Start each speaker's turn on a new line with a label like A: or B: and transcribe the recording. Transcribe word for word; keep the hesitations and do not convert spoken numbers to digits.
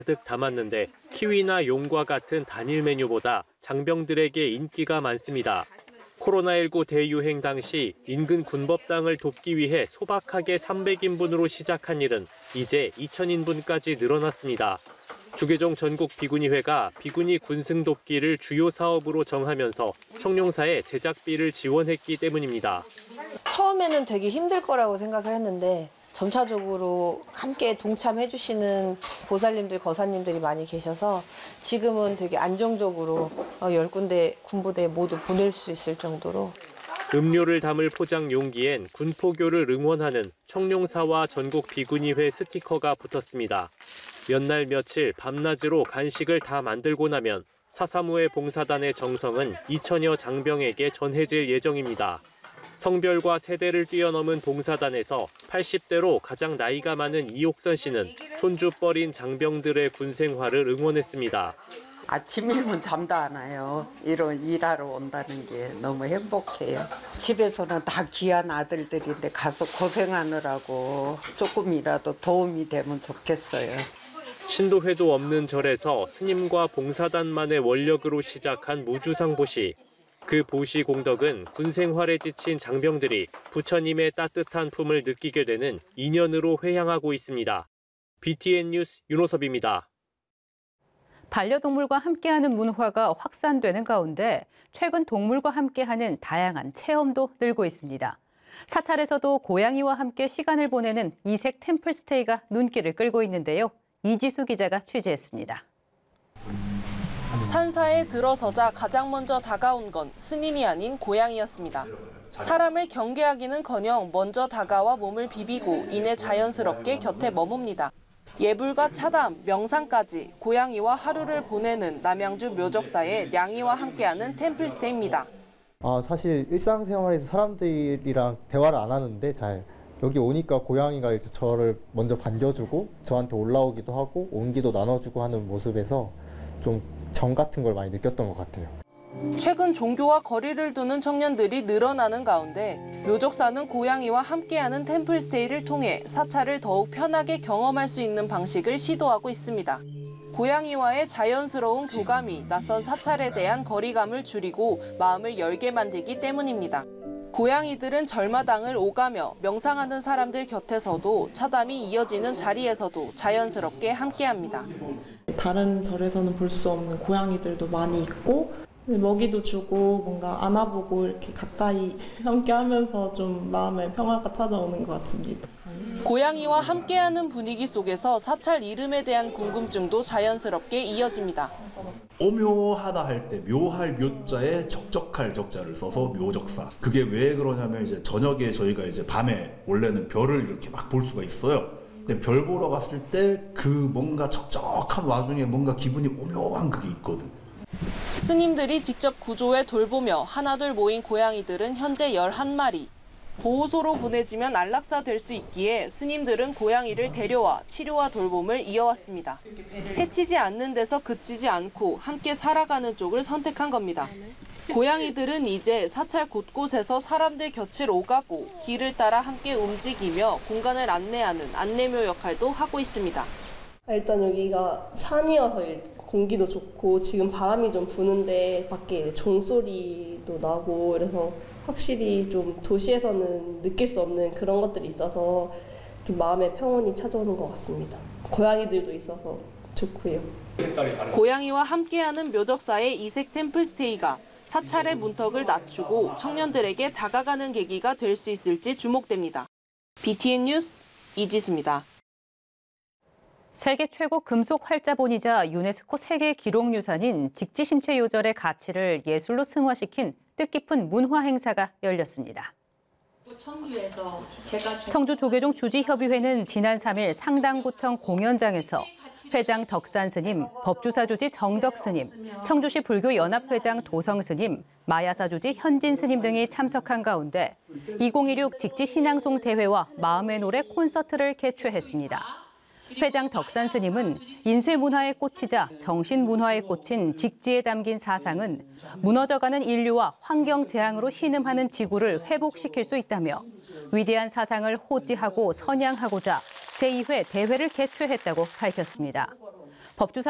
A: 가득 담았는데 키위나 용과 같은 단일 메뉴보다 장병들에게 인기가 많습니다. 코로나십구 대유행 당시 인근 군법당을 돕기 위해 소박하게 삼백 인분으로 시작한 일은 이제 이천 인분까지 늘어났습니다. 주계종 전국 비구니회가 비구니 군승 돕기를 주요 사업으로 정하면서 청룡사에 제작비를 지원했기 때문입니다.
B: 처음에는 되게 힘들 거라고 생각을 했는데 점차적으로 함께 동참해 주시는 보살님들, 거사님들이 많이 계셔서 지금은 되게 안정적으로 열 군데 군부대 모두 보낼 수 있을 정도로.
A: 음료를 담을 포장 용기엔 군포교를 응원하는 청룡사와 전국 비구니회 스티커가 붙었습니다. 몇 날 며칠 밤낮으로 간식을 다 만들고 나면 사사무회 봉사단의 정성은 이천여 장병에게 전해질 예정입니다. 성별과 세대를 뛰어넘은 봉사단에서 팔십 대로 가장 나이가 많은 이옥선 씨는 손주 뻘인 장병들의 군 생활을 응원했습니다.
C: 아침이면 잠도 안 와요. 이런 일하러 온다는 게 너무 행복해요. 집에서는 다 귀한 아들들인데 가서 고생하느라고 조금이라도 도움이 되면 좋겠어요.
A: 신도회도 없는 절에서 스님과 봉사단만의 원력으로 시작한 무주상 보시. 그 보시 공덕은 군 생활에 지친 장병들이 부처님의 따뜻한 품을 느끼게 되는 인연으로 회향하고 있습니다. 비티엔 뉴스 윤호섭입니다.
D: 반려동물과 함께하는 문화가 확산되는 가운데 최근 동물과 함께하는 다양한 체험도 늘고 있습니다. 사찰에서도 고양이와 함께 시간을 보내는 이색 템플스테이가 눈길을 끌고 있는데요. 이지수 기자가 취재했습니다.
E: 산사에 들어서자 가장 먼저 다가온 건 스님이 아닌 고양이였습니다. 사람을 경계하기는커녕 먼저 다가와 몸을 비비고 이내 자연스럽게 곁에 머뭅니다. 예불과 차담, 명상까지 고양이와 하루를 보내는 남양주 묘적사의 냥이와 함께하는 템플스테이입니다.
F: 아, 사실 일상생활에서 사람들이랑 대화를 안 하는데 잘 여기 오니까 고양이가 이제 저를 먼저 반겨주고 저한테 올라오기도 하고 온기도 나눠주고 하는 모습에서 좀 정 같은 걸 많이 느꼈던 것 같아요.
E: 최근 종교와 거리를 두는 청년들이 늘어나는 가운데 묘적사는 고양이와 함께하는 템플스테이를 통해 사찰을 더욱 편하게 경험할 수 있는 방식을 시도하고 있습니다. 고양이와의 자연스러운 교감이 낯선 사찰에 대한 거리감을 줄이고 마음을 열게 만들기 때문입니다. 고양이들은 절마당을 오가며 명상하는 사람들 곁에서도 차담이 이어지는 자리에서도 자연스럽게 함께합니다.
G: 다른 절에서는 볼 수 없는 고양이들도 많이 있고 먹이도 주고 뭔가 안아보고 이렇게 가까이 함께하면서 좀 마음의 평화가 찾아오는 것 같습니다.
E: 고양이와 함께하는 분위기 속에서 사찰 이름에 대한 궁금증도 자연스럽게 이어집니다.
H: 오묘하다 할 때 묘할 묘자에 적적할 적자를 써서 묘적사. 그게 왜 그러냐면 이제 저녁에 저희가 이제 밤에 원래는 별을 이렇게 막 볼 수가 있어요. 근데 별 보러 갔을 때 그 뭔가 적적한 와중에 뭔가 기분이 오묘한 그게 있거든.
E: 스님들이 직접 구조에 돌보며 하나둘 모인 고양이들은 현재 열한 마리. 보호소로 보내지면 안락사 될 수 있기에 스님들은 고양이를 데려와 치료와 돌봄을 이어왔습니다. 해치지 않는 데서 그치지 않고 함께 살아가는 쪽을 선택한 겁니다. 고양이들은 이제 사찰 곳곳에서 사람들 곁을 오가고 길을 따라 함께 움직이며 공간을 안내하는 안내묘 역할도 하고 있습니다.
I: 일단 여기가 산이어서 공기도 좋고 지금 바람이 좀 부는데 밖에 종소리도 나고 그래서 확실히 좀 도시에서는 느낄 수 없는 그런 것들이 있어서 좀 마음의 평온이 찾아오는 것 같습니다. 고양이들도 있어서 좋고요.
E: 고양이와 함께하는 묘적사의 이색 템플스테이가 사찰의 문턱을 낮추고 청년들에게 다가가는 계기가 될 수 있을지 주목됩니다. 비티엔 뉴스 이지수입니다.
D: 세계 최고 금속 활자본이자 유네스코 세계 기록유산인 직지심체 요절의 가치를 예술로 승화시킨 뜻깊은 문화 행사가 열렸습니다. 청주 조계종 주지협의회는 지난 삼 일 상당구청 공연장에서 회장 덕산 스님, 법주사 주지 정덕 스님, 청주시 불교연합회장 도성 스님, 마야사 주지 현진 스님 등이 참석한 가운데 이천십육 직지신앙송 대회와 마음의 노래 콘서트를 개최했습니다. 회장 덕산 스님은 인쇄문화의 꽃이자 정신문화에 꽂힌 직지에 담긴 사상은 무너져가는 인류와 환경 재앙으로 신음하는 지구를 회복시킬 수 있다며 위대한 사상을 호지하고 선양하고자 제이 회 대회를 개최했다고 밝혔습니다. 법주사